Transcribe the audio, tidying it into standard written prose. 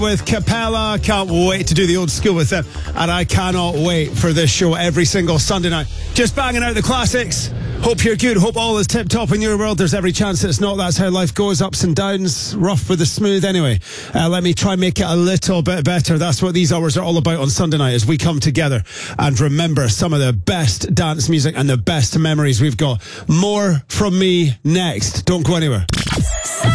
with Capella. Can't wait to do the old school with them. And I cannot wait for this show every single Sunday night. Just banging out the classics. Hope you're good. Hope all is tip-top in your world. There's every chance it's not. That's how life goes. Ups and downs. Rough with the smooth. Anyway, let me try and make it a little bit better. That's what these hours are all about on Sunday night, as we come together and remember some of the best dance music and the best memories we've got. More from me next. Don't go anywhere.